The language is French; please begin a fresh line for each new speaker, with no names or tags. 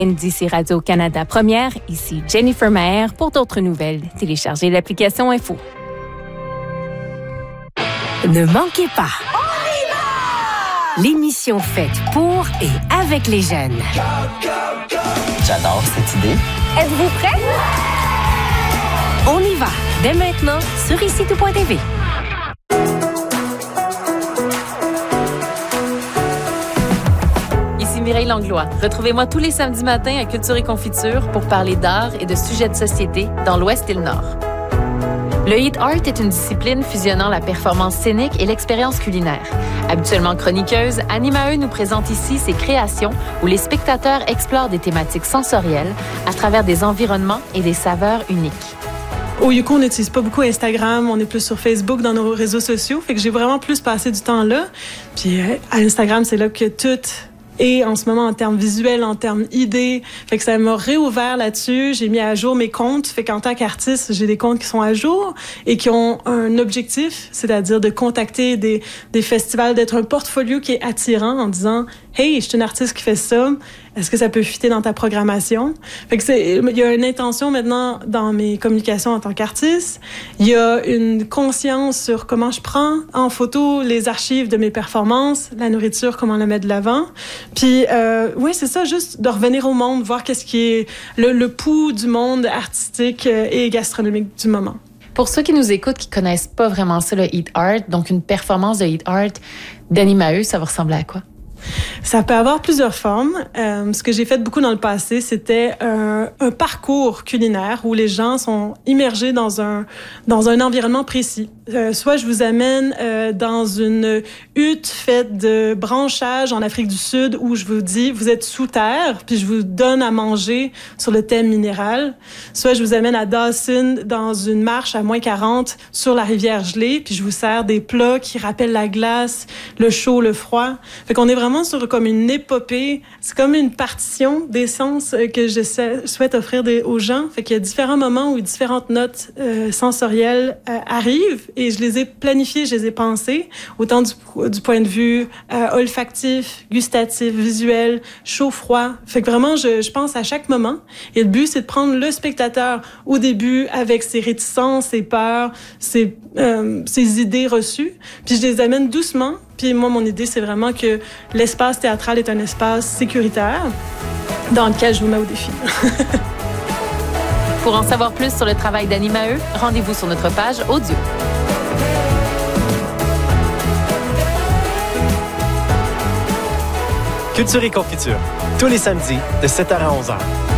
NDC Radio-Canada Première, ici Jennifer Maher pour d'autres nouvelles. Téléchargez l'application Info.
Ne manquez pas. L'émission faite pour et avec les jeunes.
J'adore cette idée.
Êtes-vous prêts? On y va, dès maintenant, sur ICTout.tv.
Mireille Langlois. Retrouvez-moi tous les samedis matins à Culture et Confiture pour parler d'art et de sujets de société dans l'Ouest et le Nord. Le Eat Art est une discipline fusionnant la performance scénique et l'expérience culinaire. Habituellement chroniqueuse, Annie Maheu nous présente ici ses créations où les spectateurs explorent des thématiques sensorielles à travers des environnements et des saveurs uniques.
Au Yukon, on n'utilise pas beaucoup Instagram, on est plus sur Facebook, dans nos réseaux sociaux, fait que j'ai vraiment plus passé du temps là. Puis à Instagram, c'est là que tout... Et en ce moment, en termes visuels, en termes idées, fait que ça m'a réouvert là-dessus. J'ai mis à jour mes comptes. Fait qu'en tant qu'artiste, j'ai des comptes qui sont à jour et qui ont un objectif, c'est-à-dire de contacter des festivals, d'être un portfolio qui est attirant en disant « Hey, je suis une artiste qui fait ça. Est-ce que ça peut fitter dans ta programmation? » Fait que il y a une intention maintenant dans mes communications en tant qu'artiste. Il y a une conscience sur comment je prends en photo les archives de mes performances, la nourriture, comment la mettre de l'avant. Puis, oui, c'est ça, juste de revenir au monde, voir qu'est-ce qui est le pouls du monde artistique et gastronomique du moment.
Pour ceux qui nous écoutent, qui connaissent pas vraiment ça, le Eat Art, donc une performance de Eat Art d'Annie Maheu, ça va ressembler à quoi?
Ça peut avoir plusieurs formes. Ce que j'ai fait beaucoup dans le passé, c'était un parcours culinaire où les gens sont immergés dans un environnement précis. Soit je vous amène dans une hutte faite de branchage en Afrique du Sud où je vous dis, vous êtes sous terre, puis je vous donne à manger sur le thème minéral. Soit je vous amène à Dawson dans une marche à -40 sur la rivière gelée, puis je vous sers des plats qui rappellent la glace, le chaud, le froid. Fait qu'on est vraiment sur comme une épopée. C'est comme une partition des sens que je souhaite offrir aux gens. Fait qu'il y a différents moments où différentes notes sensorielles arrivent et je les ai planifiées, je les ai pensées, autant du point de vue olfactif, gustatif, visuel, chaud-froid. Fait que vraiment, je pense à chaque moment. Et le but, c'est de prendre le spectateur au début avec ses réticences, ses peurs, ses idées reçues, puis je les amène doucement. Puis moi, mon idée, c'est vraiment que l'espace théâtral est un espace sécuritaire dans lequel je vous mets au défi.
Pour en savoir plus sur le travail d'Annie Maheu, rendez-vous sur notre page audio.
Culture et Confiture, tous les samedis de 7h à 11h.